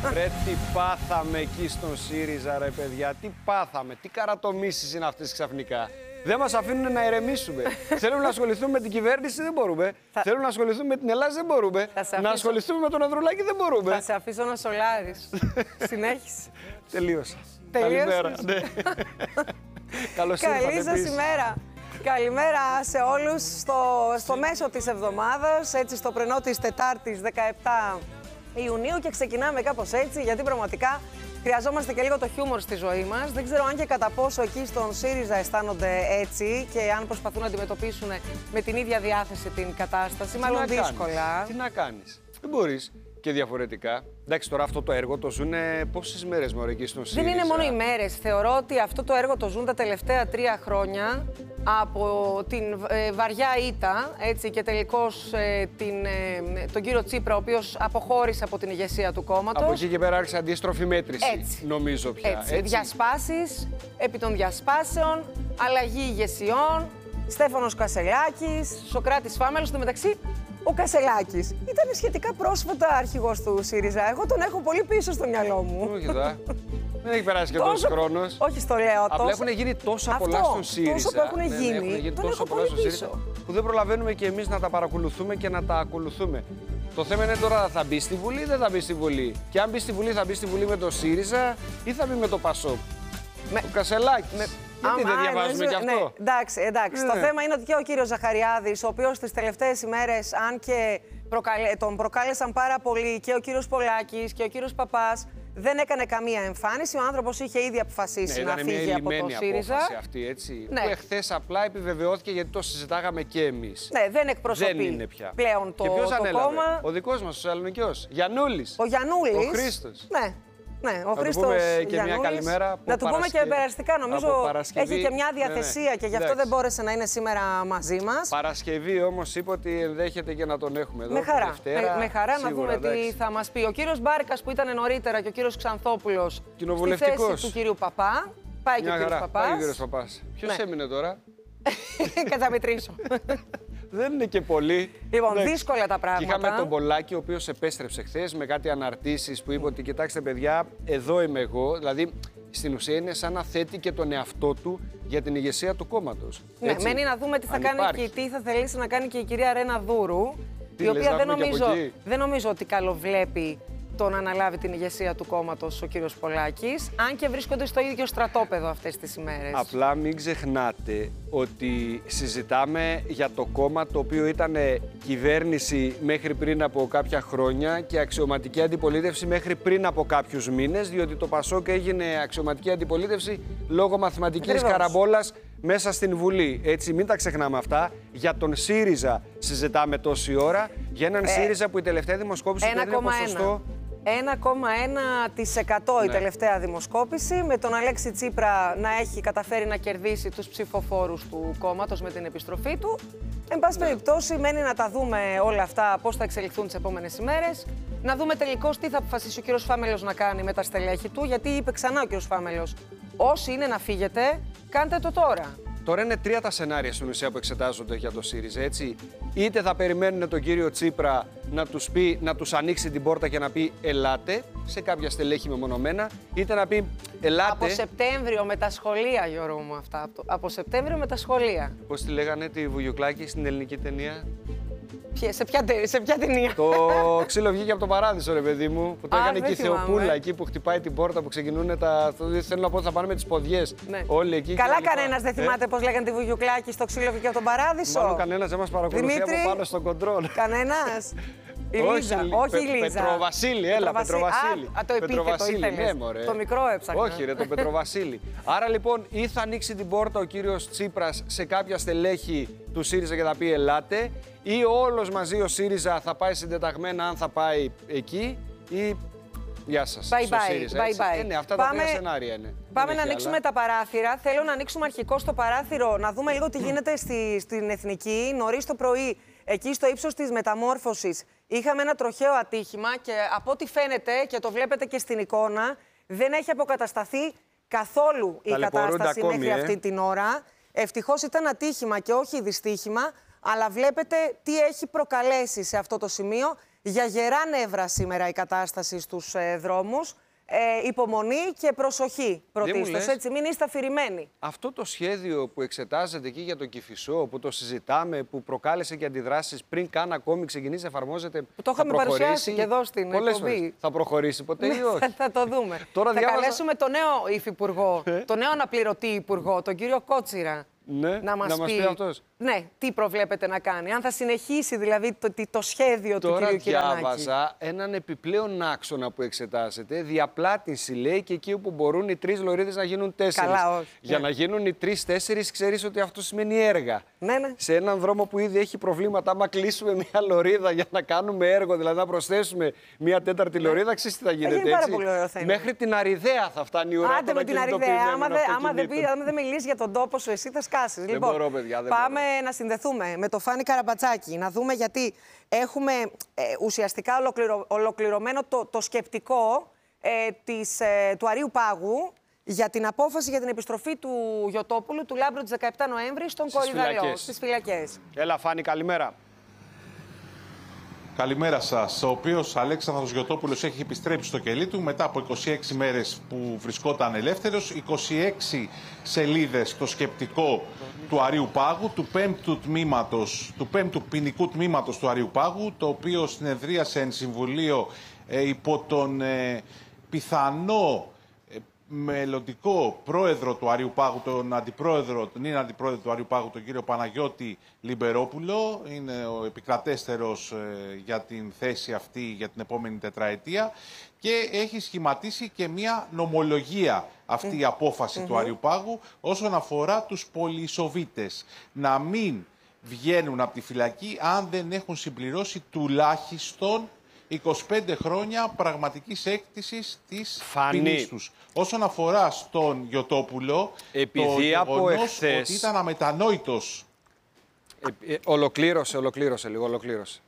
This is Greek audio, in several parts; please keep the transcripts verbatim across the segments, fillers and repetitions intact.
Ρε τι πάθαμε εκεί στον ΣΥΡΙΖΑ, ρε παιδιά, τι πάθαμε, τι καρατομήσεις είναι αυτές ξαφνικά. Δεν μας αφήνουν να ηρεμήσουμε. Θέλουμε να ασχοληθούμε με την κυβέρνηση, δεν μπορούμε. Θα... Θέλουμε να ασχοληθούμε με την Ελλάδα, δεν μπορούμε. Αφήσω... Να ασχοληθούμε με τον Ανδρουλάκη, δεν μπορούμε. Θα σε αφήσω να σολάρεις. Συνέχισε. Τελείωσα. Τελείωσες. Ναι. Καλώς ήρθατε. Καλή σας ημέρα. Καλημέρα σε όλους στο, στο μέσο της εβδομάδας, έτσι στο πρωινό της Τετάρτης δεκαεπτά Ιουνίου, και ξεκινάμε κάπως έτσι, γιατί πραγματικά χρειαζόμαστε και λίγο το χιούμορ στη ζωή μας. Δεν ξέρω αν και κατά πόσο εκεί στον ΣΥΡΙΖΑ αισθάνονται έτσι και αν προσπαθούν να αντιμετωπίσουν με την ίδια διάθεση την κατάσταση. Τι μάλλον δύσκολα. Τι να κάνεις. Δεν μπορείς και διαφορετικά. Εντάξει, τώρα αυτό το έργο το ζουν πόσες μέρες μωρέ εκεί στον ΣΥΡΙΖΑ. Δεν είναι μόνο οι μέρες. Θεωρώ ότι αυτό το έργο το ζουν τα τελευταία τρία χρόνια από την ε, βαριά ήττα, έτσι, και τελικώς ε, την, ε, τον κύριο Τσίπρα, ο οποίος αποχώρησε από την ηγεσία του κόμματος. Από εκεί και πέρα άρχισε αντίστροφη μέτρηση, έτσι, νομίζω πια. Έτσι. Έτσι. Διασπάσεις, επί των διασπάσεων, αλλαγή ηγεσιών, Στέφανος Κασελάκης, Σωκράτης Φάμελος. Στο μεταξύ, ο Κασελάκης ήταν σχετικά πρόσφατα αρχηγός του ΣΥΡΙΖΑ. Εγώ τον έχω πολύ πίσω στο μυαλό μου. Όχι δα. Δεν έχει περάσει και τόσο χρόνος. Όχι, στο λέω. Απλά τόσο... έχουν γίνει τόσα Αυτό, πολλά στον ΣΥΡΙΖΑ. Τόσο που έχουν ναι, γίνει. Ναι, έχουν γίνει τον τόσα έχω πολλά στον ΣΥΡΙΖΑ που δεν προλαβαίνουμε και εμείς να τα παρακολουθούμε και να τα ακολουθούμε. Το θέμα είναι τώρα, θα μπει στη Βουλή ή δεν θα μπει στη Βουλή. Και αν μπει στη Βουλή, θα μπει στη Βουλή με το ΣΥΡΙΖΑ ή θα μπει με το ΠΑΣΟΚ. Με... Το Κασελάκη. Με... Γιατί Άμα, δεν διαβάζουμε ναι, κι αυτό. Ναι, εντάξει, εντάξει. Ναι. Το θέμα είναι ότι και ο κύριος Ζαχαριάδης, ο οποίος τις τελευταίες ημέρες, αν και προκαλε... τον προκάλεσαν πάρα πολύ, και ο κύριος Πολάκης και ο κύριος Παπάς, δεν έκανε καμία εμφάνιση. Ο άνθρωπος είχε ήδη αποφασίσει ναι, να φύγει από το ΣΥΡΙΖΑ. Απόφαση αυτή, έτσι, ναι. Που εχθές απλά επιβεβαιώθηκε, γιατί το συζητάγαμε και εμείς. Ναι, δεν εκπροσωπεί δεν είναι πια. πλέον το, και ποιος το ανέλαβε? κόμμα. Ο δικός μας, ο Σαλονικιός. Γιαννούλης. Ο Γιαννούλης. Ο Χρήστος. Ναι. Ναι, ο να Χρήστος του πούμε και Γιαννούλης. μια καλημέρα. Να του πούμε και περαστικά. Νομίζω έχει και μια διαθεσία, ναι, ναι. Και γι' αυτό Εντάξει. δεν μπόρεσε να είναι σήμερα μαζί μας. Παρασκευή όμως είπε ότι ενδέχεται και να τον έχουμε εδώ. Με χαρά. Δευτέρα, με, με χαρά σίγουρα, να δούμε εντάξει. τι θα μας πει. Ο κύριος Μπάρκας που ήταν νωρίτερα και ο κύριος Ξανθόπουλος στη θέση του κυρίου Παπά. Πάει και ο κύριος Παπάς. Πάει ο κύριος Παπάς. Ποιος ναι. έμεινε τώρα? Καταμετρήσω. Δεν είναι και πολύ. Λοιπόν, εντάξει. δύσκολα τα πράγματα. Και είχαμε τον Πολάκη, ο οποίος επέστρεψε χθες με κάτι αναρτήσεις που είπε ότι κοιτάξτε παιδιά, εδώ είμαι εγώ. Δηλαδή, στην ουσία είναι σαν να θέτει και τον εαυτό του για την ηγεσία του κόμματος. Ναι, έτσι, μένει να δούμε τι θα κάνει υπάρχει. και τι θα θελήσει να κάνει και η κυρία Ρένα Δούρου. Τι η λες, οποία δεν νομίζω, δεν νομίζω ότι καλοβλέπει το να αναλάβει την ηγεσία του κόμματος ο κύριος Πολάκης, αν και βρίσκονται στο ίδιο στρατόπεδο αυτές τις ημέρες. Απλά μην ξεχνάτε ότι συζητάμε για το κόμμα το οποίο ήταν κυβέρνηση μέχρι πριν από κάποια χρόνια και αξιωματική αντιπολίτευση μέχρι πριν από κάποιους μήνες, διότι το ΠΑΣΟΚ έγινε αξιωματική αντιπολίτευση λόγω μαθηματικής Ακριβώς. καραμπόλας μέσα στην Βουλή. Έτσι, μην τα ξεχνάμε αυτά. Για τον ΣΥΡΙΖΑ συζητάμε τόση ώρα. Για έναν ε, ΣΥΡΙΖΑ που η τελευταία δημοσκόπηση δεν είναι ποσοστό. ένα κόμμα ένα τοις εκατό ναι. η τελευταία δημοσκόπηση, με τον Αλέξη Τσίπρα να έχει καταφέρει να κερδίσει τους ψηφοφόρους του κόμματος με την επιστροφή του. Εν πάση ναι. περιπτώσει, μένει να τα δούμε όλα αυτά, πώς θα εξελιχθούν τις επόμενες ημέρες. Να δούμε τελικώς τι θα αποφασίσει ο κύριος Φάμελος να κάνει με τα στελέχη του, γιατί είπε ξανά ο κύριος Φάμελος, όσοι είναι να φύγετε, κάντε το τώρα. Τώρα είναι τρία τα σενάρια στην ουσία που εξετάζονται για το ΣΥΡΙΖΑ, έτσι. Είτε θα περιμένουν τον κύριο Τσίπρα να τους πει, να τους ανοίξει την πόρτα και να πει ελάτε, σε κάποια στελέχη μεμονωμένα, είτε να πει ελάτε. Από Σεπτέμβριο με τα σχολεία, Γιώργο μου, αυτά. Από Σεπτέμβριο με τα σχολεία. Πώς τη λέγανε τη Βουγιουκλάκη στην ελληνική ταινία? Σε ποια, σε ποια ταινία? Το ξύλο βγήκε από τον παράδεισο, ρε παιδί μου. Που το Α, έκανε και η Θεοπούλα θυμάμαι. εκεί που χτυπάει την πόρτα, που ξεκινούν τα. Θέλω να πω ότι θα πάνε με τις ποδιές. Ναι. Όλοι εκεί. Καλά, κανένας δεν θυμάται ε? πώς λέγανε τη Βουγιουκλάκη στο ξύλο βγήκε από τον παράδεισο. Μάλλον κανένας δεν μας παρακολουθεί Δημήτρη, από πάνω στον κοντρόλ. Κανένας. Η Λίζα, όχι, όχι η Πε, Λίζα. Πετροβασίλη, έλα, Πετροβασίλη. Α, το επίθετο ήθελες. Ναι, το μικρό έψαχνα. Όχι ρε, τον Πετροβασίλη. Άρα λοιπόν ή θα ανοίξει την πόρτα ο κύριος Τσίπρας σε κάποια στελέχη του ΣΥΡΙΖΑ και θα πει ελάτε, ή όλος μαζί ο ΣΥΡΙΖΑ θα πάει συντεταγμένα αν θα πάει εκεί, ή γεια σας. Bye στο bye, ΣΥΡΙΖΑ, bye bye. Ε, ναι, αυτά πάμε, τα τρία σενάρια είναι. Πάμε να ανοίξουμε άλλα. τα παράθυρα. Θέλω να ανοίξουμε αρχικό στο παράθυρο, να δούμε λίγο τι γίνεται στη, στην Εθνική. Νωρίς το πρωί, εκεί στο ύψος της Μεταμόρφωσης, είχαμε ένα τροχαίο ατύχημα και από ό,τι φαίνεται και το βλέπετε και στην εικόνα, δεν έχει αποκατασταθεί καθόλου η κατάσταση ακόμη, μέχρι ε. αυτή την ώρα. Ευτυχώς ήταν ατύχημα και όχι δυστύχημα, αλλά βλέπετε τι έχει προκαλέσει σε αυτό το σημείο. Για γερά νεύρα σήμερα η κατάσταση στους ε, δρόμους. Ε, υπομονή και προσοχή πρωτίστως, έτσι, μην είστε αφηρημένοι. Αυτό το σχέδιο που εξετάζεται εκεί για το Κηφισό, που το συζητάμε, που προκάλεσε και αντιδράσεις πριν καν ακόμη ξεκινήσει, εφαρμόζεται. Που το είχαμε παρουσιάσει και εδώ στην εκπομπή. Θα προχωρήσει ποτέ ή όχι? Θα το δούμε. Τώρα θα διάβαζα... καλέσουμε τον νέο υφυπουργό, ε? τον νέο αναπληρωτή υπουργό, τον κύριο Κότσιρα. Ναι, να μας, να μας πει, πει αυτός. Ναι, τι προβλέπετε να κάνει. Αν θα συνεχίσει δηλαδή το, το σχέδιο Τώρα του κυρίου Κυρανάκη. Τώρα διάβαζα έναν επιπλέον άξονα που εξετάζεται. Διαπλάτηση λέει και εκεί όπου μπορούν οι τρεις λωρίδες να γίνουν τέσσερις. Καλά, όχι. Για ναι. να γίνουν οι τρεις-τέσσερις, ξέρεις ότι αυτό σημαίνει έργα. Ναι, ναι. Σε έναν δρόμο που ήδη έχει προβλήματα, άμα κλείσουμε μια λωρίδα για να κάνουμε έργο, δηλαδή να προσθέσουμε μια τέταρτη ναι. λωρίδα, ξέρεις τι θα γίνεται. Έτσι. Πολύ ωραίο θα είναι. Μέχρι την Αριδαία θα φτάνει η ώρα. Άντε με την Αριδαία. Άμα δεν δε, δε μιλήσει για τον τόπο σου, εσύ θα σκάσει. Δεν λοιπόν, μπορώ, παιδιά, δεν πάμε μπορώ. να συνδεθούμε με το Φάνη Καραμπατσάκη, να δούμε γιατί έχουμε ε, ουσιαστικά ολοκληρω, ολοκληρωμένο το, το σκεπτικό ε, της, ε, του Αρείου Πάγου για την απόφαση για την επιστροφή του Γιωτόπουλου, του Λάμπρου, της δεκαεπτά Νοέμβρη στον Κορυδαλιό, στις φυλακές. Έλα Φάνη, καλημέρα. Καλημέρα σας. Ο οποίος Αλέξανδρος Γιωτόπουλος έχει επιστρέψει στο κελί του μετά από είκοσι έξι μέρες που βρισκόταν ελεύθερος. είκοσι έξι σελίδες το σκεπτικό του Αρείου Πάγου, του πέμπτου τμήματος, του πέμπτου ποινικού τμήματος του Αρείου Πάγου, το οποίο συνεδρίασε εν συμβουλίο ε, υπό τον ε, πιθανό ε, μελλοντικό πρόεδρο του Αρείου Πάγου, τον αντιπρόεδρο, τον είναι αντιπρόεδρο του Αρείου Πάγου, τον κύριο Παναγιώτη Λιμπερόπουλο. Είναι ο επικρατέστερος ε, για την θέση αυτή για την επόμενη τετραετία και έχει σχηματίσει και μια νομολογία αυτή η απόφαση mm-hmm. του Αρείου Πάγου όσον αφορά τους πολυσοβίτες να μην βγαίνουν από τη φυλακή αν δεν έχουν συμπληρώσει τουλάχιστον είκοσι πέντε χρόνια πραγματικής έκτησης της ποινής τους. Όσον αφορά στον Γιωτόπουλο, επειδή το από γεγονός εχθές... ότι ήταν αμετανόητος. Ε, ε, ολοκλήρωσε, ολοκλήρωσε λίγο, ολοκλήρωσε.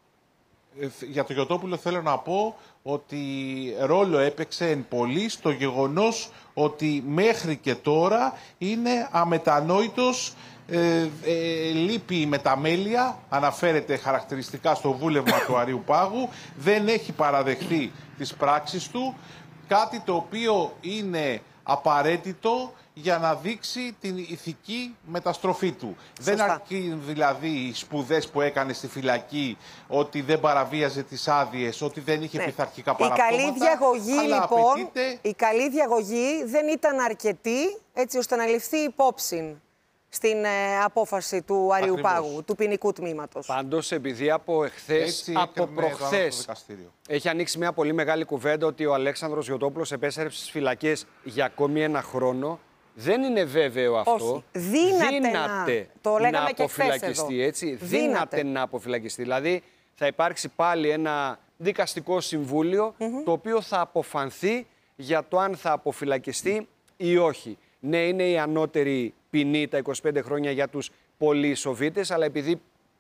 Ε, για τον Γιωτόπουλο θέλω να πω ότι ρόλο έπαιξε εν πολύ στο γεγονός ότι μέχρι και τώρα είναι αμετανόητος. Ε, ε, λείπει η μεταμέλεια, αναφέρεται χαρακτηριστικά στο βούλευμα του Αρείου Πάγου, δεν έχει παραδεχθεί τις πράξεις του, κάτι το οποίο είναι απαραίτητο για να δείξει την ηθική μεταστροφή του. Σωστά. Δεν αρκεί δηλαδή οι σπουδές που έκανε στη φυλακή, ότι δεν παραβίαζε τις άδειες, ότι δεν είχε ναι. πειθαρχικά παραπτώματα. Η καλή διαγωγή λοιπόν, απαιτείται... η καλή διαγωγή δεν ήταν αρκετή έτσι ώστε να ληφθεί υπόψη στην ε, απόφαση του Αρείου Πάγου, του ποινικού τμήματος. Πάντως, επειδή από εχθές, από προχθές, έχει ανοίξει μια πολύ μεγάλη κουβέντα ότι ο Αλέξανδρος Γιωτόπουλος επέστρεψε στις φυλακές για ακόμη ένα χρόνο, δεν είναι βέβαιο αυτό. Όχι. Δύναται, Δύναται να, το να αποφυλακιστεί, έτσι. Δύναται. Δύναται να αποφυλακιστεί. Δηλαδή, θα υπάρξει πάλι ένα δικαστικό συμβούλιο, mm-hmm. το οποίο θα αποφανθεί για το αν θα αποφυλακιστεί ή όχι. Ναι, είναι η ανώτερη ποινή τα είκοσι πέντε χρόνια για τους πολυσοβίτες, αλλά επειδή,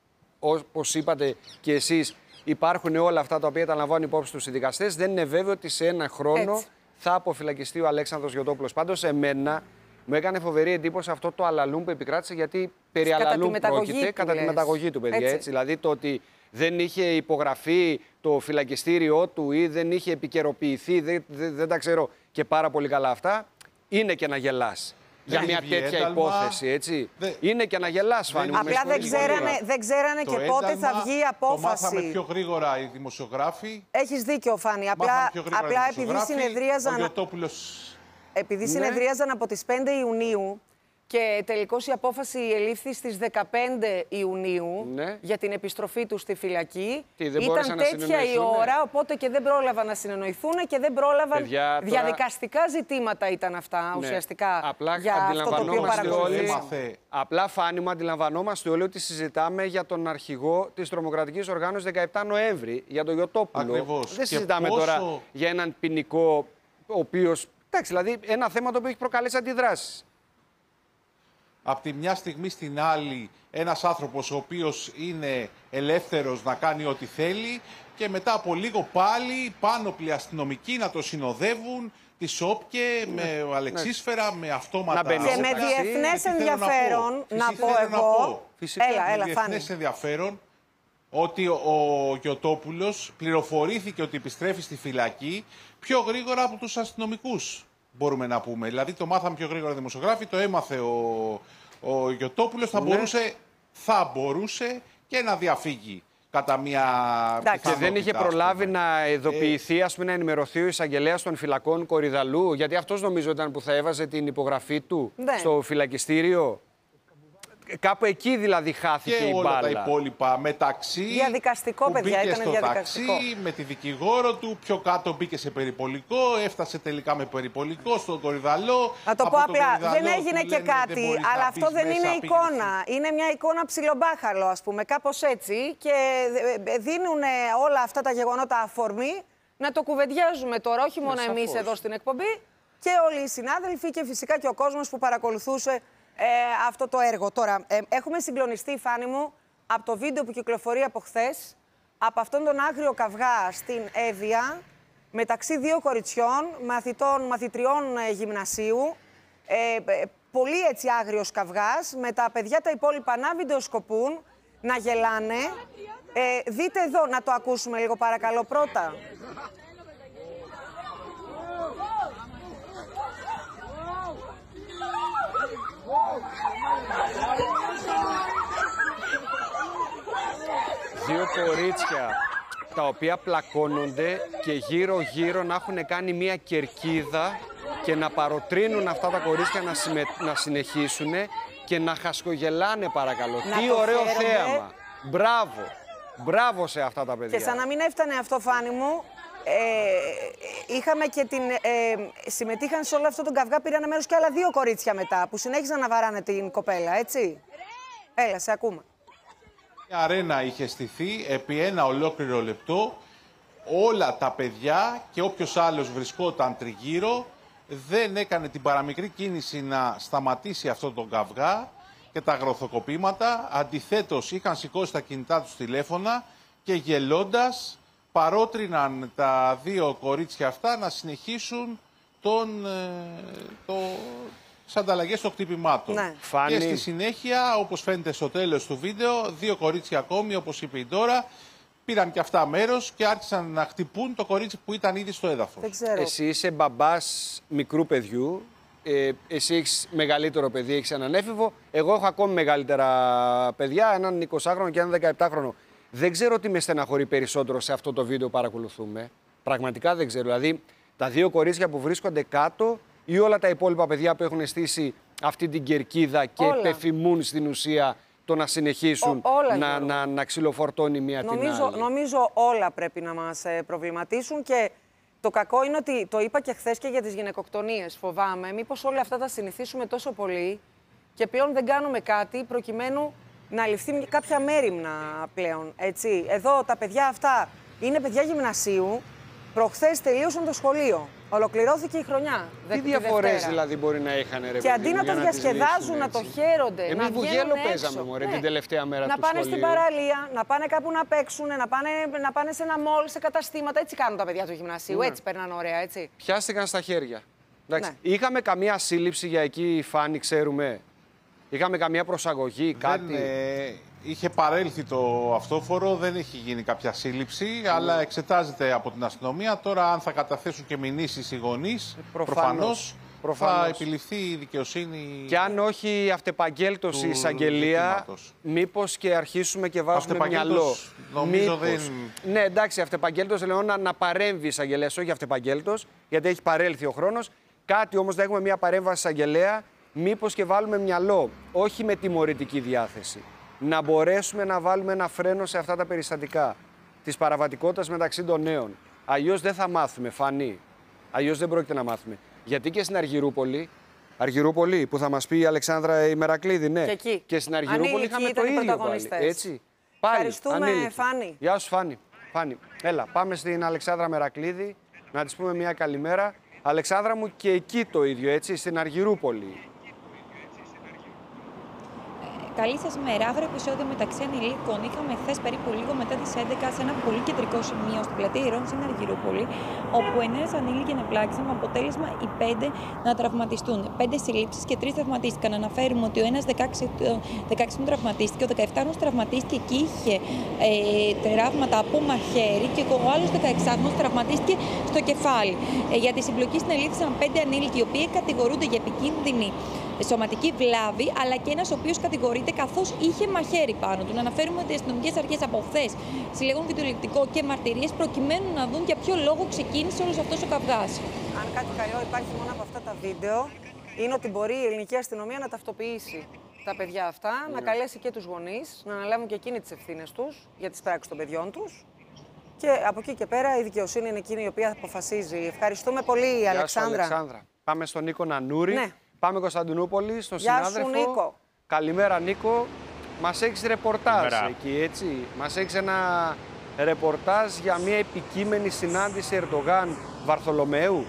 όπως είπατε και εσείς, υπάρχουν όλα αυτά τα οποία τα λαμβάνουν υπόψη τους οι δικαστές, δεν είναι βέβαιο ότι σε ένα χρόνο έτσι θα αποφυλακιστεί ο Αλέξανδρος Γιωτόπουλος. Πάντως, εμένα μου έκανε φοβερή εντύπωση αυτό το αλαλούμ που επικράτησε, γιατί περί αλαλούμ πρόκειται κατά λες. τη μεταγωγή του, παιδιά. Έτσι. Έτσι. Δηλαδή, το ότι δεν είχε υπογραφεί το φυλακιστήριό του ή δεν είχε επικαιροποιηθεί, δεν, δεν, δεν τα ξέρω και πάρα πολύ καλά αυτά, είναι και να γελάς. Για μια τέτοια ένταλμα, υπόθεση, έτσι. Δε... Είναι και να γελάς, Φάνη. Απλά δεν ξέρανε, δεν ξέρανε και ένταλμα, πότε θα βγει η απόφαση. Το μάθαμε πιο γρήγορα οι δημοσιογράφοι. Έχεις δίκιο, Φάνη. Απλά, απλά επειδή συνεδρίαζαν, Γιωτόπουλος... επειδή συνεδρίαζαν ναι. από τις πέντε Ιουνίου και τελικώς η απόφαση ελήφθη στις δεκαπέντε Ιουνίου ναι. για την επιστροφή του στη φυλακή. Τι, ήταν τέτοια η ώρα, οπότε και δεν πρόλαβαν να συνεννοηθούν και δεν πρόλαβαν. Παιδιά, τώρα... διαδικαστικά ζητήματα ήταν αυτά ναι. ουσιαστικά. Απλά για αυτό το οποίο παρακολουθήσαμε. Απλά, Φάνη μου, αντιλαμβανόμαστε όλοι ότι συζητάμε για τον αρχηγό της τρομοκρατικής οργάνωσης δεκαεπτά Νοέμβρη, για τον Γιωτόπουλο. Ακριβώς. Δεν συζητάμε πόσο... τώρα για έναν ποινικό, ο οποίος. Εντάξει, δηλαδή ένα θέμα το οποίο έχει προκαλέσει αντιδράσεις. Από τη μια στιγμή στην άλλη ένας άνθρωπος ο οποίος είναι ελεύθερος να κάνει ό,τι θέλει και μετά από λίγο πάλι πάνωπλοι αστυνομικοί να το συνοδεύουν, τη ΣΟΠΚΕ, ναι. με αλεξίσφαιρα, ναι. με αυτόματα. Και με διεθνές ενδιαφέρον, να πω, να πω εγώ, Φυσικά, έλα, με έλα, διεθνές Φάνη. ενδιαφέρον, ότι ο Γιωτόπουλος πληροφορήθηκε ότι επιστρέφει στη φυλακή πιο γρήγορα από τους αστυνομικούς, μπορούμε να πούμε. Δηλαδή το μάθαμε πιο γρήγορα δημοσιογράφοι, το έμαθε ο, ο Γιωτόπουλος, θα, ναι. μπορούσε, θα μπορούσε και να διαφύγει κατά μια πιθανότητα. Και δεν είχε προλάβει να ειδοποιηθεί, ας πούμε, να ενημερωθεί ο εισαγγελέας των φυλακών Κορυδαλλού, γιατί αυτός νομίζω ήταν που θα έβαζε την υπογραφή του ναι. στο φυλακιστήριο. Κάπου εκεί δηλαδή χάθηκε και η όλα μπάλα. Τα υπόλοιπα μεταξύ. Διαδικαστικό, που παιδιά, μπήκε ήταν στο διαδικαστικό. Ταξί, με τη δικηγόρο του, πιο κάτω μπήκε σε περιπολικό, έφτασε τελικά με περιπολικό στον Κορυδαλλό. Να το πω απλά, δεν έγινε και κάτι, αλλά αυτό δεν είναι εικόνα. Είναι μια εικόνα ψιλομπάχαλο, ας πούμε, κάπως έτσι. Και δίνουν όλα αυτά τα γεγονότα αφορμή να το κουβεντιάζουμε τώρα, όχι μόνο ε, εμείς εδώ στην εκπομπή, και όλοι οι συνάδελφοι και φυσικά και ο κόσμος που παρακολουθούσε Ε, αυτό το έργο. Τώρα, ε, έχουμε συγκλονιστεί, Φάνη μου, από το βίντεο που κυκλοφορεί από χθες, από αυτόν τον άγριο καυγά στην Εύβοια, μεταξύ δύο κοριτσιών, μαθητών, μαθητριών ε, γυμνασίου. Ε, ε, πολύ έτσι άγριος καυγάς, με τα παιδιά τα υπόλοιπα να βιντεοσκοπούν, να γελάνε. Ε, δείτε εδώ, να το ακούσουμε λίγο παρακαλώ πρώτα. Δύο κορίτσια τα οποία πλακώνονται και γύρω-γύρω να έχουν κάνει μία κερκίδα και να παροτρύνουν αυτά τα κορίτσια να, συμμε... να συνεχίσουν και να χασκογελάνε, παρακαλώ. Να Τι ωραίο χαίρονται. Θέαμα. Μπράβο. Μπράβο σε αυτά τα παιδιά. Και σαν να μην έφτανε αυτό, Φάνη μου, ε, είχαμε και την... Ε, συμμετείχαν σε όλο αυτό τον καυγά, πήραν μέρος και άλλα δύο κορίτσια μετά, που συνέχιζαν να βαράνε την κοπέλα, έτσι. Έλα, σε ακούμε. Η αρένα είχε στηθεί επί ένα ολόκληρο λεπτό. Όλα τα παιδιά και όποιος άλλος βρισκόταν τριγύρω δεν έκανε την παραμικρή κίνηση να σταματήσει αυτό τον καυγά και τα αγροθοκοπήματα. Αντιθέτως, είχαν σηκώσει τα κινητά τους τηλέφωνα και γελώντας παρότριναν τα δύο κορίτσια αυτά να συνεχίσουν τον, το, τις ανταλλαγές των χτυπημάτων. Ναι. Και στη συνέχεια, όπως φαίνεται στο τέλος του βίντεο, δύο κορίτσια ακόμη, όπως είπε η Ντόρα, πήραν και αυτά μέρος και άρχισαν να χτυπούν το κορίτσι που ήταν ήδη στο έδαφος. Δεν ξέρω. Εσύ είσαι μπαμπάς μικρού παιδιού, ε, εσύ έχεις μεγαλύτερο παιδί, έχεις έναν έφηβο, εγώ έχω ακόμη μεγαλύτερα παιδιά, έναν εικοσάχρονο και έναν δεκαεπτάχρονο. Δεν ξέρω τι με στεναχωρεί περισσότερο σε αυτό το βίντεο που παρακολουθούμε. Πραγματικά δεν ξέρω. Δηλαδή, τα δύο κορίτσια που βρίσκονται κάτω ή όλα τα υπόλοιπα παιδιά που έχουν στήσει αυτή την κερκίδα και όλα. Επεφημούν στην ουσία το να συνεχίσουν Ό, όλα, να, να, να ξυλοφορτώνει μία νομίζω, την άλλη. Νομίζω όλα πρέπει να μας προβληματίσουν και το κακό είναι ότι το είπα και χθες και για τις γυναικοκτονίες. Φοβάμαι μήπως όλα αυτά τα συνηθίσουμε τόσο πολύ και πλέον δεν κάνουμε κάτι προκειμένου να ληφθεί κάποια μέριμνα πλέον, έτσι. Εδώ τα παιδιά αυτά είναι παιδιά γυμνασίου, προχθές τελείωσαν το σχολείο. Ολοκληρώθηκε η χρονιά. Τι διαφορές δηλαδή μπορεί να είχαν, ρε παιδί μου, και αντί να το διασκεδάζουν, να το χαίρονται, Εμείς να βγαίνουν έξω. παίζαμε, μωρέ, ναι. την τελευταία μέρα να του πάνε σχολείου. στην παραλία, να πάνε κάπου να παίξουν, να πάνε, να πάνε σε ένα μόλ, σε καταστήματα. Έτσι κάνουν τα παιδιά του γυμνασίου, ναι. έτσι περνάνε ωραία, έτσι. Πιάστηκαν στα χέρια. Εντάξει. Ναι. Είχαμε καμία σύλληψη για εκεί, Φάνη, ξέρουμε. Είχαμε καμία προσαγωγή, κάτι. Δεν, ε, είχε παρέλθει το αυτόφορο, δεν έχει γίνει κάποια σύλληψη, mm. αλλά εξετάζεται από την αστυνομία. Τώρα, αν θα καταθέσουν και μηνύσεις οι γονείς, προφανώς, προφανώς θα επιληφθεί η δικαιοσύνη. Και αν όχι αυτεπαγγέλτος η εισαγγελία, μήπως και αρχίσουμε και βάζουμε μυαλό. Νομίζω δεν... Ναι, εντάξει, αυτεπαγγέλτος λέω να, να παρέμβει η εισαγγελία, όχι αυτεπαγγέλτος, γιατί έχει παρέλθει ο χρόνος. Κάτι όμως, να έχουμε μια παρέμβαση εισαγγελέα. Μήπως και βάλουμε μυαλό, όχι με τιμωρητική διάθεση. Να μπορέσουμε να βάλουμε ένα φρένο σε αυτά τα περιστατικά της παραβατικότητας μεταξύ των νέων. Αλλιώς δεν θα μάθουμε, Φανή. Αλλιώς δεν πρόκειται να μάθουμε. Γιατί και στην Αργυρούπολη, Αργυρούπολη που θα μας πει η Αλεξάνδρα η Μερακλίδη, ναι. Και, εκεί. Και στην Αργυρούπολη είχαμε το ίδιο πάλι. Έτσι. Πάλι, ευχαριστούμε, ανήλικη. Φάνη. Γεια σου, Φάνη. Φάνη. Έλα, πάμε στην Αλεξάνδρα Μερακλίδη να της πούμε μια καλημέρα. Αλεξάνδρα μου, και εκεί το ίδιο, έτσι, στην Αργυρούπολη. Καλή σας μέρα. Αύριο επεισόδιο μεταξύ ανηλίκων είχαμε χθες περίπου λίγο μετά τις έντεκα σε ένα πολύ κεντρικό σημείο στην πλατεία Ηρών στην Αργυρούπολη, όπου εννέα ανήλικοι ενεπλάκησαν με αποτέλεσμα οι πέντε να τραυματιστούν. Πέντε συλλήψεις και τρεις τραυματίστηκαν. Αναφέρουμε ότι ο ένας δεκαέξι τραυματίστηκε, ο δεκαεπτάχρονος τραυματίστηκε και είχε ε, τραύματα από μαχαίρι και ο άλλος δεκαεξάχρονος τραυματίστηκε στο κεφάλι. Ε, για τη συμπλοκή συνελήφθησαν πέντε ανήλικοι, οι οποίοι κατηγορούνται για επικίνδυνη σωματική βλάβη, αλλά και ένας ο οποίος κατηγορείται καθώς είχε μαχαίρι πάνω του. Να αναφέρουμε ότι οι αστυνομικές αρχές από χθες συλλέγουν βιντεοληπτικό και μαρτυρίες προκειμένου να δουν για ποιο λόγο ξεκίνησε όλος αυτός ο καυγάς. Αν κάτι καλό υπάρχει μόνο από αυτά τα βίντεο, είναι ότι μπορεί η ελληνική αστυνομία να ταυτοποιήσει τα παιδιά αυτά, yeah. να καλέσει και τους γονείς, να αναλάβουν και εκείνοι τις ευθύνες τους για τις πράξεις των παιδιών τους. Και από εκεί και πέρα η δικαιοσύνη είναι εκείνη η οποία αποφασίζει. Ευχαριστούμε πολύ, Γεια Αλεξάνδρα. Σου, Αλεξάνδρα. Πάμε στον Νίκο Νανούρη. Ναι. Πάμε Κωνσταντινούπολη, στον Γεια συνάδελφο. Σου, Νίκο. Καλημέρα, Νίκο. Μας έχεις ρεπορτάζ εκεί, έτσι. Μας έχεις ένα ρεπορτάζ για μια επικείμενη συνάντηση Ερντογάν-Βαρθολομαίου.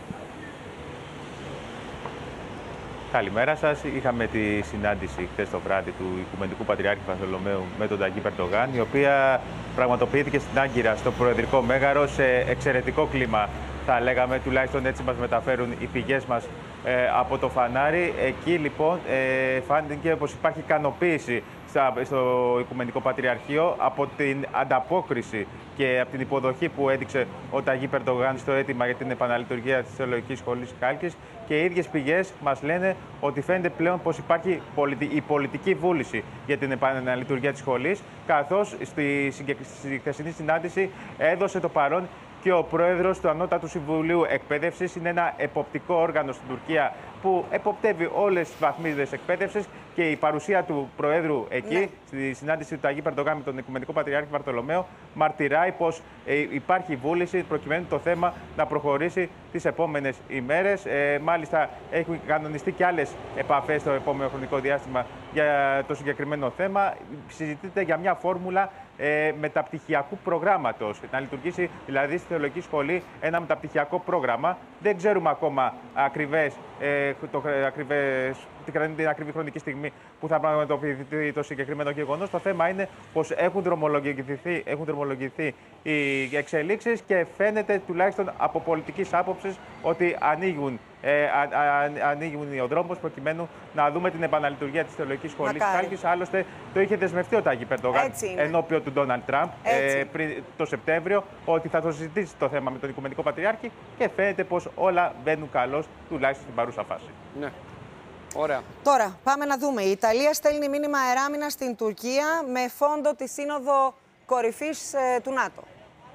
Καλημέρα σας. Είχαμε τη συνάντηση χθες το βράδυ του Οικουμενικού Πατριάρχη Βαρθολομαίου με τον Ταγί Ερντογάν, η οποία πραγματοποιήθηκε στην Άγκυρα, στο Προεδρικό Μέγαρο, σε εξαιρετικό κλίμα. Θα λέγαμε, τουλάχιστον έτσι μας μεταφέρουν οι πηγές μας ε, από το φανάρι. Εκεί λοιπόν ε, φάνηκε πως υπάρχει ικανοποίηση στο Οικουμενικό Πατριαρχείο από την ανταπόκριση και από την υποδοχή που έδειξε ο Ταγί Ερντογάν στο αίτημα για την επαναλειτουργία της Θεολογικής Σχολής Χάλκης, και οι ίδιες πηγές μας λένε ότι φαίνεται πλέον πως υπάρχει η πολιτική βούληση για την επαναλειτουργία της σχολής, καθώς στη χθεσινή συνάντηση έδωσε το παρόν και ο πρόεδρος του Ανώτατου Συμβουλίου Εκπαίδευσης. Είναι ένα εποπτικό όργανο στην Τουρκία που εποπτεύει όλες τις βαθμίδες εκπαίδευσης, και η παρουσία του Προέδρου εκεί, ναι. στη συνάντηση του Ταγί Ερντογάν με τον Οικουμενικό Πατριάρχη Βαρθολομαίο, μαρτυράει πως ε, υπάρχει βούληση προκειμένου το θέμα να προχωρήσει τις επόμενες ημέρες. Ε, μάλιστα, έχουν κανονιστεί και άλλες επαφές στο επόμενο χρονικό διάστημα για το συγκεκριμένο θέμα. Συζητείται για μια φόρμουλα ε, μεταπτυχιακού προγράμματος. Να λειτουργήσει δηλαδή στη Θεολογική Σχολή ένα μεταπτυχιακό πρόγραμμα. Δεν ξέρουμε ακόμα ακριβές, ε, το, ακριβές, την ακριβή χρονική στιγμή που θα πραγματοποιηθεί το συγκεκριμένο γεγονός. Το θέμα είναι πως έχουν δρομολογηθεί, έχουν δρομολογηθεί οι εξελίξεις και φαίνεται τουλάχιστον από πολιτικής άποψης ότι ανοίγουν, ε, α, α, ανοίγουν ο δρόμος προκειμένου να δούμε την επαναλειτουργία της Θεολογικής Σχολής Χάλκης. Άλλωστε το είχε δεσμευτεί ο Ταγί Ερντογάν ενώπιον του Ντόναλντ Τραμπ ε, πριν το Σεπτέμβριο ότι θα το συζητήσει το θέμα με τον Οικουμενικό Πατριάρχη, και φαίνεται πως όλα βαίνουν καλώς, τουλάχιστον στην παρούσα φάση. Ναι. Ωραία. Τώρα, πάμε να δούμε. Η Ιταλία στέλνει μήνυμα αεράμινα στην Τουρκία με φόντο τη Σύνοδο Κορυφής ε, του ΝΑΤΟ.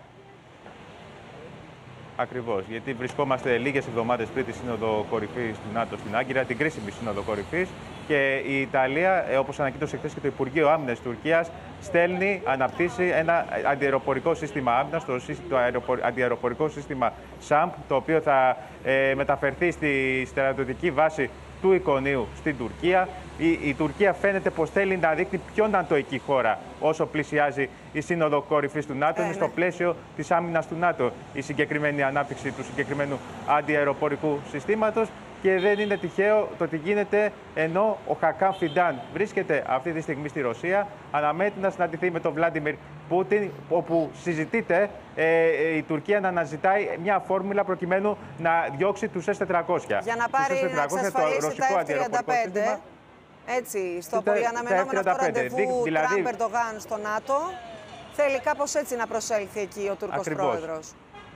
Ακριβώς, γιατί βρισκόμαστε λίγες εβδομάδες πριν τη Σύνοδο Κορυφής του ΝΑΤΟ στην Άγκυρα, την κρίσιμη Σύνοδο Κορυφής, και η Ιταλία, ε, όπως ανακοίνωσε χθες και το Υπουργείο Άμυνας της Τουρκίας, στέλνει, αναπτύσσει ένα αντιαεροπορικό σύστημα άμυνας, το, το αντιαεροπορικό σύστημα ΣΑΜΠ, το οποίο θα ε, μεταφερθεί στη στρατιωτική βάση του Ικονίου στην Τουρκία. Η, η Τουρκία φαίνεται πως θέλει να δείχνει πιο νατοική χώρα όσο πλησιάζει η Σύνοδο Κορυφής του ΝΑΤΟ. Είναι στο πλαίσιο της άμυνας του ΝΑΤΟ η συγκεκριμένη ανάπτυξη του συγκεκριμένου αντιαεροπορικού συστήματος. Και δεν είναι τυχαίο το ότι γίνεται ενώ ο Χακάν Φιντάν βρίσκεται αυτή τη στιγμή στη Ρωσία. Αναμένεται να συναντηθεί με τον Βλάντιμιρ Πούτιν, όπου συζητείται ε, η Τουρκία να αναζητάει μια φόρμουλα προκειμένου να διώξει τους ες τετρακόσια. Για να πάρει να εξασφαλίσει τα εφ τριάντα πέντε. Έτσι, στο πολύ αναμενόμενο αυτό ραντεβού δηλαδή... Τραμπ Ερντογάν στο ΝΑΤΟ. Θέλει κάπως έτσι να προσέλθει εκεί ο Τούρκος πρόεδρος.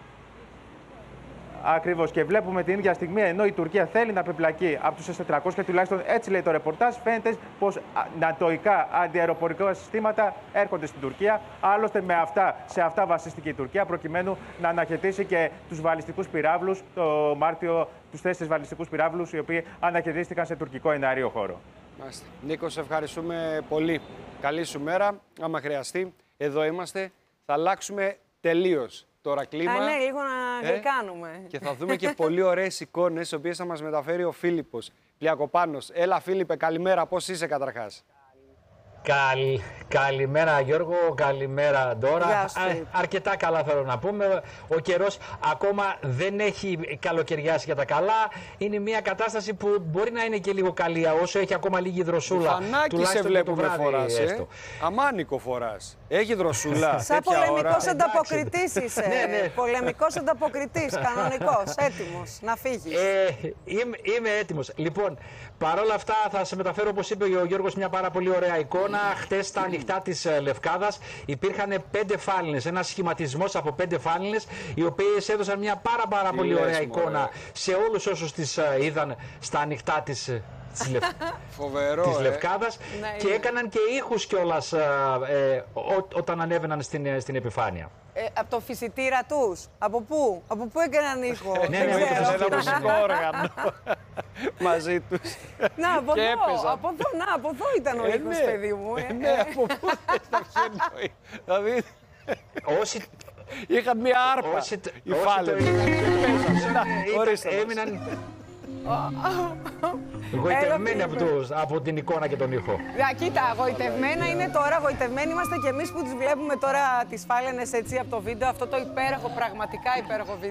Ακριβώς. Και βλέπουμε την ίδια στιγμή, ενώ η Τουρκία θέλει να πεπλακεί από τους ες τετρακόσια, τουλάχιστον έτσι λέει το ρεπορτάζ, φαίνεται πως νατοικά αντιαεροπορικά συστήματα έρχονται στην Τουρκία. Άλλωστε, με αυτά, σε αυτά βασίστηκε η Τουρκία, προκειμένου να αναχαιτήσει και τους βαλιστικούς πυράβλους το Μάρτιο, τους τέσσερις βαλιστικούς πυράβλους, οι οποίοι αναχαιτίστηκαν σε τουρκικό εναέριο χώρο. Μάλιστα. Νίκο, σε ευχαριστούμε πολύ. Καλή σου μέρα. Άμα χρειαστεί, εδώ είμαστε. Θα αλλάξουμε τελείως τώρα κλίμα. Α, ναι, λίγο να ε, γλυκάνουμε. Και θα δούμε και πολύ ωραίες εικόνες, τις οποίες θα μας μεταφέρει ο Φίλιππος Πλιακοπάνος. Έλα, Φίλιππε, καλημέρα. Πώς είσαι καταρχάς? Καλ... Καλημέρα Γιώργο, καλημέρα Ντόρα. Γεια σου. Α, αρκετά καλά θέλω να πούμε. Ο καιρός ακόμα δεν έχει καλοκαιριάσει για τα καλά. Είναι μια κατάσταση που μπορεί να είναι και λίγο καλή, όσο έχει ακόμα λίγη δροσούλα. Φανάκι σε βλέπουμε φοράς, ε. Αμάνικο φοράς. Έχει δροσούλα. Σαν πολεμικός ανταποκριτής είσαι. Ναι, ναι. Πολεμικός ανταποκριτής, κανονικός, έτοιμος να φύγεις. Ε, είμαι, είμαι έτοιμος. Λοιπόν, παρόλα αυτά θα σε μεταφέρω, όπως είπε ο Γιώργος, μια πάρα πολύ ωραία εικόνα. Χτες στα ανοιχτά της Λευκάδας υπήρχαν πέντε φάλινες, ένας σχηματισμός από πέντε φάλινες, οι οποίες έδωσαν μια πάρα, πάρα Τι πολύ λες, ωραία μωρέ. εικόνα σε όλους όσους τις είδαν στα ανοιχτά της της, Λευ... Φοβερό, της ε. Λευκάδας Ναι, και είναι. έκαναν και ήχους κιόλας ε, ό, όταν ανέβαιναν στην, στην επιφάνεια. Ε, από το φυσιτήρα τους. Από πού, από πού έκαναν ήχο. Ναι, Δεν ναι, με το ξέρω. Ένα μουσικό όργανο μαζί τους. Να, από Και εδώ, έπαιζαν. από εδώ, να, από εδώ ήταν ο Ε, ήχος, ναι. παιδί μου. ε. Ε, ναι, από πού θες να πιένει. Δηλαδή, Όσοι, είχαν μια άρπα. όσοι, Οι όσοι φάλαινες. το είδαν, Ήταν- Ορίστε μας. έμειναν γοητευμένοι από, τους- από την εικόνα και τον ήχο. Για κοίτα, γοητευμένα είναι τώρα, γοητευμένοι είμαστε κι εμείς που τις βλέπουμε τώρα τις φάλαινες έτσι από το βίντεο, αυτό το υπέροχο, πραγματικά υπέροχο βίντεο.